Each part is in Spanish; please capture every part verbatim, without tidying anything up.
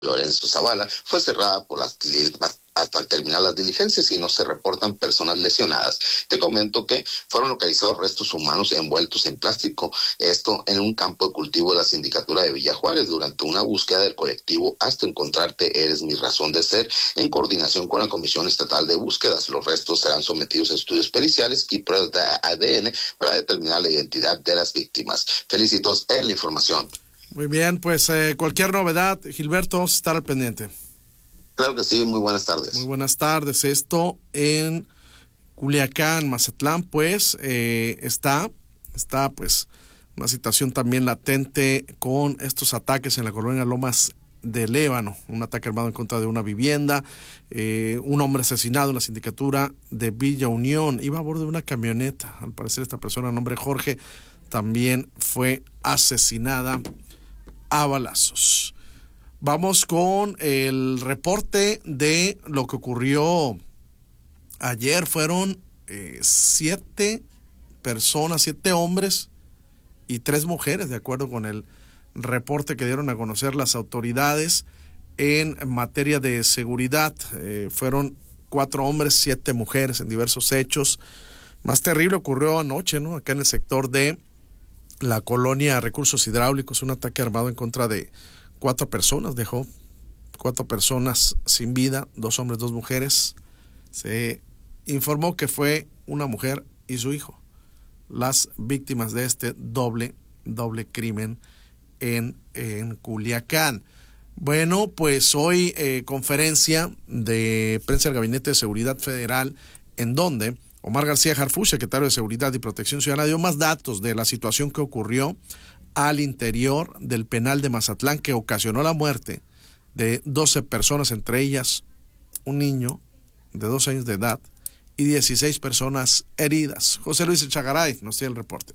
Lorenzo Zavala fue cerrada por las hasta terminar las diligencias y no se reportan personas lesionadas. Te comento que fueron localizados restos humanos envueltos en plástico, esto en un campo de cultivo de la Sindicatura de Villa Juárez, durante una búsqueda del colectivo Hasta Encontrarte Eres Mi Razón de Ser, en coordinación con la Comisión Estatal de Búsquedas. Los restos serán sometidos a estudios periciales y pruebas de A D N para determinar la identidad de las víctimas. Felicitos en la información. Muy bien, pues eh, cualquier novedad, Gilberto, vamos a estar al pendiente. Claro que sí, muy buenas tardes. Muy buenas tardes. Esto en Culiacán, Mazatlán, pues eh, está, está pues una situación también latente con estos ataques en la colonia Lomas de Lébano, un ataque armado en contra de una vivienda, eh, un hombre asesinado en la sindicatura de Villa Unión, iba a bordo de una camioneta, al parecer esta persona, nombre Jorge, también fue asesinada a balazos. Vamos con el reporte de lo que ocurrió ayer. Fueron eh, siete personas, siete hombres y tres mujeres, de acuerdo con el reporte que dieron a conocer las autoridades en materia de seguridad. Eh, fueron cuatro hombres, siete mujeres en diversos hechos. Más terrible ocurrió anoche, ¿no? Acá en el sector de la colonia Recursos Hidráulicos, un ataque armado en contra de cuatro personas, dejó cuatro personas sin vida, dos hombres, dos mujeres. Se informó que fue una mujer y su hijo las víctimas de este doble, doble crimen en, en Culiacán. Bueno, pues hoy eh, conferencia de prensa del Gabinete de Seguridad Federal, en donde Omar García Harfuch, secretario de Seguridad y Protección Ciudadana, dio más datos de la situación que ocurrió al interior del penal de Mazatlán, que ocasionó la muerte de doce personas, entre ellas un niño de dos años de edad y dieciséis personas heridas. José Luis Echegaray nos tiene el reporte.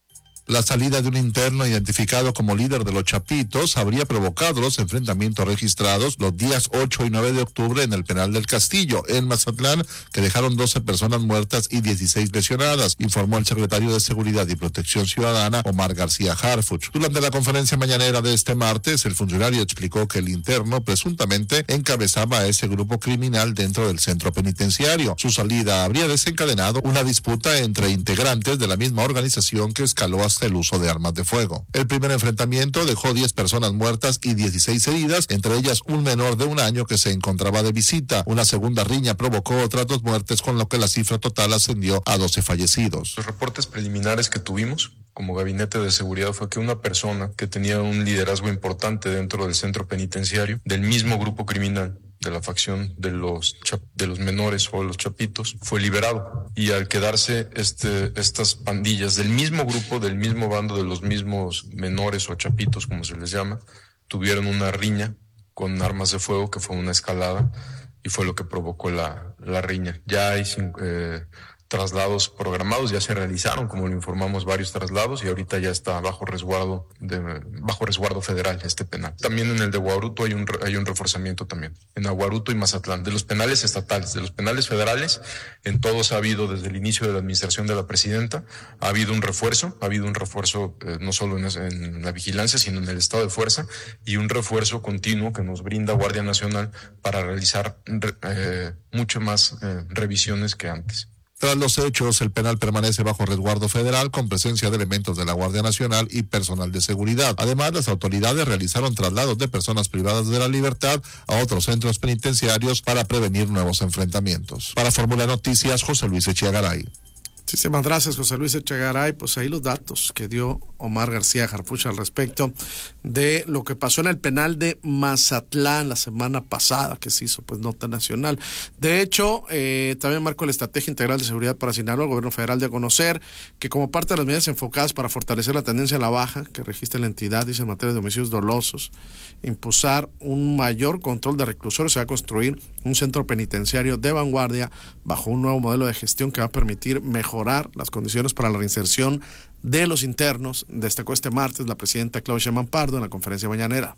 La salida de un interno identificado como líder de los Chapitos habría provocado los enfrentamientos registrados los días ocho y nueve de octubre en el penal del Castillo, en Mazatlán, que dejaron doce personas muertas y dieciséis lesionadas, informó el secretario de Seguridad y Protección Ciudadana, Omar García Harfuch. Durante la conferencia mañanera de este martes, el funcionario explicó que el interno presuntamente encabezaba a ese grupo criminal dentro del centro penitenciario. Su salida habría desencadenado una disputa entre integrantes de la misma organización que escaló hasta el uso de armas de fuego. El primer enfrentamiento dejó diez personas muertas y dieciséis heridas, entre ellas un menor de un año que se encontraba de visita. Una segunda riña provocó otras dos muertes, con lo que la cifra total ascendió a doce fallecidos. Los reportes preliminares que tuvimos como gabinete de seguridad fue que una persona que tenía un liderazgo importante dentro del centro penitenciario, del mismo grupo criminal, de la facción de los chap- de los menores o los chapitos, fue liberado, y al quedarse este estas pandillas del mismo grupo, del mismo bando, de los mismos menores o chapitos, como se les llama, tuvieron una riña con armas de fuego, que fue una escalada, y fue lo que provocó la, la riña. Ya hay eh, traslados programados, ya se realizaron, como lo informamos, varios traslados, y ahorita ya está bajo resguardo de, bajo resguardo federal este penal. También en el de Huaruto hay un hay un reforzamiento también, en Aguaruto y Mazatlán. De los penales estatales, de los penales federales, en todos ha habido, desde el inicio de la administración de la presidenta, ha habido un refuerzo, ha habido un refuerzo eh, no solo en, en la vigilancia, sino en el estado de fuerza, y un refuerzo continuo que nos brinda Guardia Nacional para realizar eh, mucho más eh, revisiones que antes. Tras los hechos, el penal permanece bajo resguardo federal, con presencia de elementos de la Guardia Nacional y personal de seguridad. Además, las autoridades realizaron traslados de personas privadas de la libertad a otros centros penitenciarios para prevenir nuevos enfrentamientos. Para Fórmula Noticias, José Luis Echegaray. Muchísimas gracias, José Luis Echegaray. Pues ahí los datos que dio Omar García Harfuch al respecto de lo que pasó en el penal de Mazatlán la semana pasada, que se hizo pues nota nacional. De hecho, eh, también marco la Estrategia Integral de Seguridad para Sinaloa. El gobierno federal de conocer que, como parte de las medidas enfocadas para fortalecer la tendencia a la baja que registra la entidad, dice, en materia de homicidios dolosos, impulsar un mayor control de reclusorios, se va a construir un centro penitenciario de vanguardia bajo un nuevo modelo de gestión que va a permitir mejorar las condiciones para la reinserción de los internos, destacó este martes la presidenta Claudia Sheinbaum Pardo en la conferencia mañanera.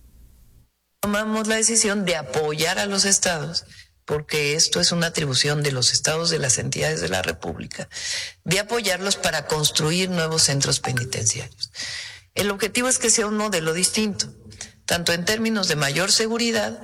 Tomamos la decisión de apoyar a los estados, porque esto es una atribución de los estados, de las entidades de la República, de apoyarlos para construir nuevos centros penitenciarios. El objetivo es que sea un modelo distinto. tanto en términos de mayor seguridad